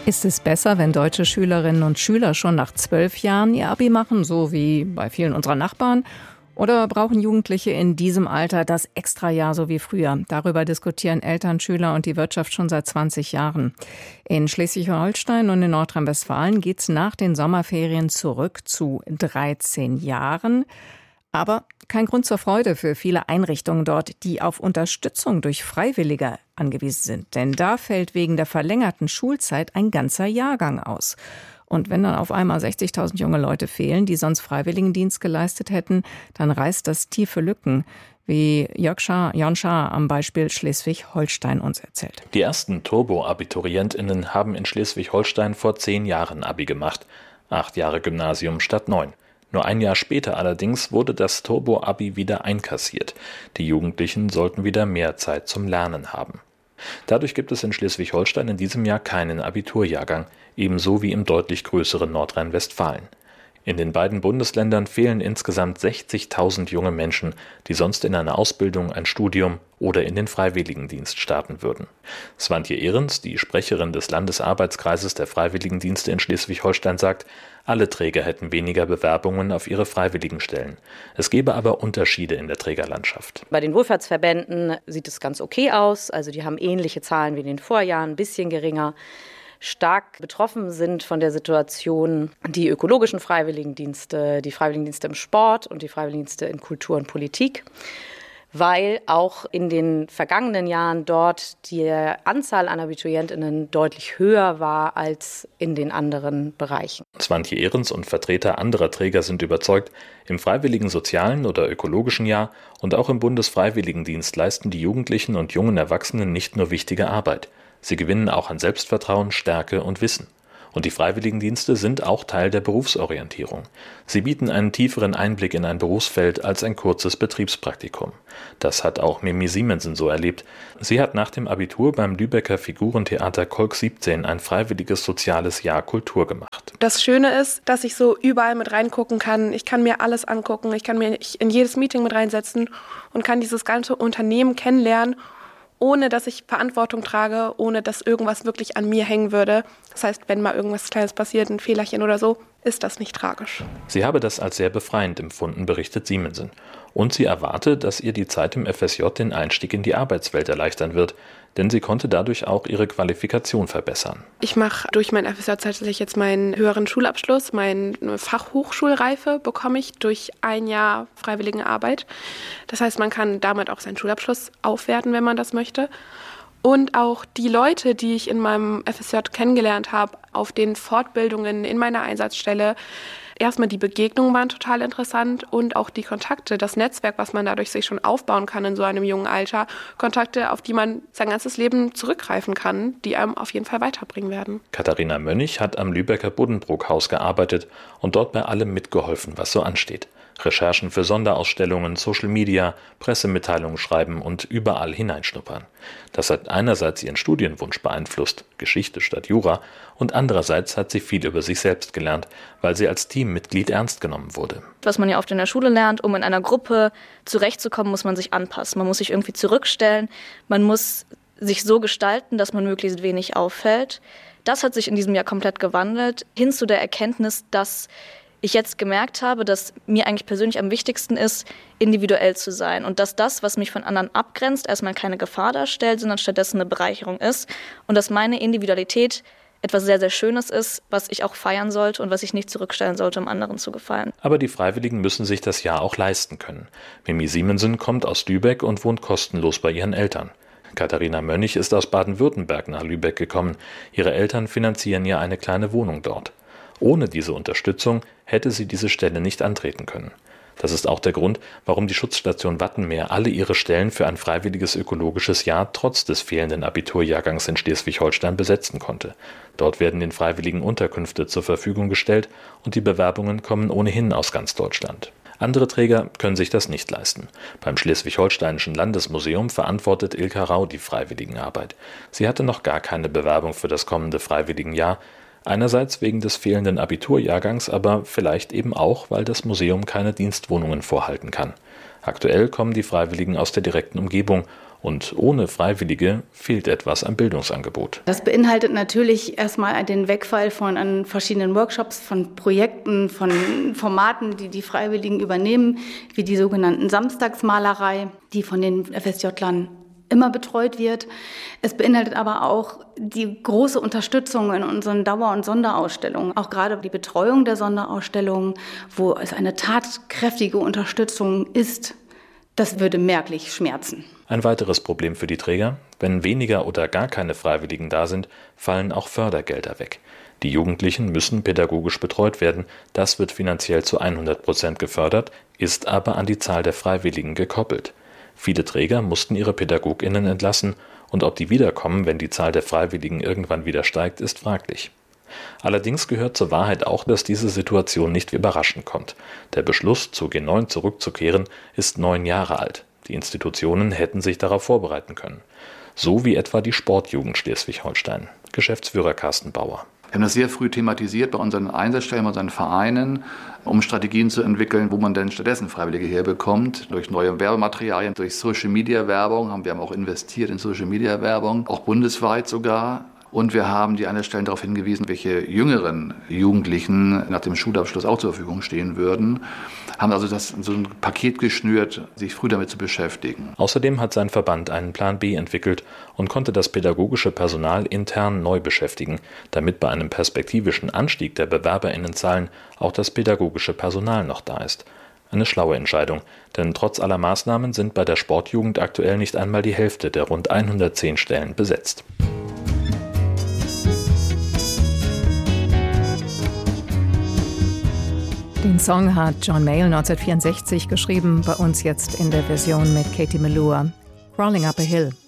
Ist es besser, wenn deutsche Schülerinnen und Schüler schon nach 12 Jahren ihr Abi machen, so wie bei vielen unserer Nachbarn? Oder brauchen Jugendliche in diesem Alter das Extrajahr so wie früher? Darüber diskutieren Eltern, Schüler und die Wirtschaft schon seit 20 Jahren. In Schleswig-Holstein und in Nordrhein-Westfalen geht es nach den Sommerferien zurück zu 13 Jahren. Aber kein Grund zur Freude für viele Einrichtungen dort, die auf Unterstützung durch Freiwillige angewiesen sind. Denn da fällt wegen der verlängerten Schulzeit ein ganzer Jahrgang aus. Und wenn dann auf einmal 60.000 junge Leute fehlen, die sonst Freiwilligendienst geleistet hätten, dann reißt das tiefe Lücken, wie Jon Schaar am Beispiel Schleswig-Holstein uns erzählt. Die ersten Turbo-AbiturientInnen haben in Schleswig-Holstein vor 10 Jahren Abi gemacht. 8 Jahre Gymnasium statt 9. Nur ein Jahr später allerdings wurde das Turbo-Abi wieder einkassiert. Die Jugendlichen sollten wieder mehr Zeit zum Lernen haben. Dadurch gibt es in Schleswig-Holstein in diesem Jahr keinen Abiturjahrgang, ebenso wie im deutlich größeren Nordrhein-Westfalen. In den beiden Bundesländern fehlen insgesamt 60.000 junge Menschen, die sonst in einer Ausbildung, ein Studium oder in den Freiwilligendienst starten würden. Swantje Ehrens, die Sprecherin des Landesarbeitskreises der Freiwilligendienste in Schleswig-Holstein, sagt, alle Träger hätten weniger Bewerbungen auf ihre Freiwilligenstellen. Es gäbe aber Unterschiede in der Trägerlandschaft. Bei den Wohlfahrtsverbänden sieht es ganz okay aus. Also die haben ähnliche Zahlen wie in den Vorjahren, ein bisschen geringer. Stark betroffen sind von der Situation die ökologischen Freiwilligendienste, die Freiwilligendienste im Sport und die Freiwilligendienste in Kultur und Politik, weil auch in den vergangenen Jahren dort die Anzahl an AbiturientInnen deutlich höher war als in den anderen Bereichen. Swantje Ehrens und Vertreter anderer Träger sind überzeugt, im freiwilligen sozialen oder ökologischen Jahr und auch im Bundesfreiwilligendienst leisten die Jugendlichen und jungen Erwachsenen nicht nur wichtige Arbeit. Sie gewinnen auch an Selbstvertrauen, Stärke und Wissen. Und die Freiwilligendienste sind auch Teil der Berufsorientierung. Sie bieten einen tieferen Einblick in ein Berufsfeld als ein kurzes Betriebspraktikum. Das hat auch Mimi Siemensen so erlebt. Sie hat nach dem Abitur beim Lübecker Figurentheater Kolk 17 ein freiwilliges soziales Jahr Kultur gemacht. Das Schöne ist, dass ich so überall mit reingucken kann. Ich kann mir alles angucken. Ich kann mich in jedes Meeting mit reinsetzen und kann dieses ganze Unternehmen kennenlernen, ohne dass ich Verantwortung trage, ohne dass irgendwas wirklich an mir hängen würde. Das heißt, wenn mal irgendwas Kleines passiert, ein Fehlerchen oder so, ist das nicht tragisch. Sie habe das als sehr befreiend empfunden, berichtet Siemensen. Und sie erwarte, dass ihr die Zeit im FSJ den Einstieg in die Arbeitswelt erleichtern wird, denn sie konnte dadurch auch ihre Qualifikation verbessern. Ich mache durch mein FSJ tatsächlich jetzt meinen höheren Schulabschluss, meine Fachhochschulreife bekomme ich durch ein Jahr Freiwilligenarbeit. Das heißt, man kann damit auch seinen Schulabschluss aufwerten, wenn man das möchte. Und auch die Leute, die ich in meinem FSJ kennengelernt habe, auf den Fortbildungen in meiner Einsatzstelle, erstmal die Begegnungen waren total interessant und auch die Kontakte, das Netzwerk, was man dadurch sich schon aufbauen kann in so einem jungen Alter. Kontakte, auf die man sein ganzes Leben zurückgreifen kann, die einem auf jeden Fall weiterbringen werden. Katharina Mönnig hat am Lübecker Buddenbrook-Haus gearbeitet und dort bei allem mitgeholfen, was so ansteht. Recherchen für Sonderausstellungen, Social Media, Pressemitteilungen schreiben und überall hineinschnuppern. Das hat einerseits ihren Studienwunsch beeinflusst, Geschichte statt Jura, und andererseits hat sie viel über sich selbst gelernt, weil sie als Teammitglied ernst genommen wurde. Was man ja oft in der Schule lernt, um in einer Gruppe zurechtzukommen, muss man sich anpassen. Man muss sich irgendwie zurückstellen, man muss sich so gestalten, dass man möglichst wenig auffällt. Das hat sich in diesem Jahr komplett gewandelt, hin zu der Erkenntnis, dass ich jetzt gemerkt habe, dass mir eigentlich persönlich am wichtigsten ist, individuell zu sein und dass das, was mich von anderen abgrenzt, erstmal keine Gefahr darstellt, sondern stattdessen eine Bereicherung ist und dass meine Individualität etwas sehr, sehr Schönes ist, was ich auch feiern sollte und was ich nicht zurückstellen sollte, um anderen zu gefallen. Aber die Freiwilligen müssen sich das Jahr auch leisten können. Mimi Siemensen kommt aus Lübeck und wohnt kostenlos bei ihren Eltern. Katharina Mönnig ist aus Baden-Württemberg nach Lübeck gekommen. Ihre Eltern finanzieren ihr eine kleine Wohnung dort. Ohne diese Unterstützung hätte sie diese Stelle nicht antreten können. Das ist auch der Grund, warum die Schutzstation Wattenmeer alle ihre Stellen für ein freiwilliges ökologisches Jahr trotz des fehlenden Abiturjahrgangs in Schleswig-Holstein besetzen konnte. Dort werden den Freiwilligen Unterkünfte zur Verfügung gestellt und die Bewerbungen kommen ohnehin aus ganz Deutschland. Andere Träger können sich das nicht leisten. Beim Schleswig-Holsteinischen Landesmuseum verantwortet Ilka Rau die Freiwilligenarbeit. Sie hatte noch gar keine Bewerbung für das kommende Freiwilligenjahr. Einerseits wegen des fehlenden Abiturjahrgangs, aber vielleicht eben auch, weil das Museum keine Dienstwohnungen vorhalten kann. Aktuell kommen die Freiwilligen aus der direkten Umgebung Und ohne Freiwillige fehlt etwas am Bildungsangebot. Das beinhaltet natürlich erstmal den Wegfall von verschiedenen Workshops, von Projekten, von Formaten, die die Freiwilligen übernehmen, wie die sogenannten Samstagsmalerei, die von den FSJ-Lern immer betreut wird. Es beinhaltet aber auch die große Unterstützung in unseren Dauer- und Sonderausstellungen. Auch gerade die Betreuung der Sonderausstellungen, wo es eine tatkräftige Unterstützung ist, das würde merklich schmerzen. Ein weiteres Problem für die Träger: Wenn weniger oder gar keine Freiwilligen da sind, fallen auch Fördergelder weg. Die Jugendlichen müssen pädagogisch betreut werden. Das wird finanziell zu 100% gefördert, ist aber an die Zahl der Freiwilligen gekoppelt. Viele Träger mussten ihre PädagogInnen entlassen, und ob die wiederkommen, wenn die Zahl der Freiwilligen irgendwann wieder steigt, ist fraglich. Allerdings gehört zur Wahrheit auch, dass diese Situation nicht überraschend kommt. Der Beschluss, zu G9 zurückzukehren, ist 9 Jahre alt. Die Institutionen hätten sich darauf vorbereiten können. So wie etwa die Sportjugend Schleswig-Holstein. Geschäftsführer Carsten Bauer. Wir haben das sehr früh thematisiert bei unseren Einsatzstellen, bei unseren Vereinen, um Strategien zu entwickeln, wo man denn stattdessen Freiwillige herbekommt. Durch neue Werbematerialien, durch Social-Media-Werbung haben wir auch investiert in Social-Media-Werbung, auch bundesweit sogar. Und wir haben die Einsatzstellen darauf hingewiesen, welche jüngeren Jugendlichen nach dem Schulabschluss auch zur Verfügung stehen würden. Haben also so ein Paket geschnürt, sich früh damit zu beschäftigen. Außerdem hat sein Verband einen Plan B entwickelt und konnte das pädagogische Personal intern neu beschäftigen, damit bei einem perspektivischen Anstieg der BewerberInnenzahlen auch das pädagogische Personal noch da ist. Eine schlaue Entscheidung, denn trotz aller Maßnahmen sind bei der Sportjugend aktuell nicht einmal die Hälfte der rund 110 Stellen besetzt. Den Song hat John Mayall 1964 geschrieben, bei uns jetzt in der Version mit Katie Melua. Crawling Up a Hill.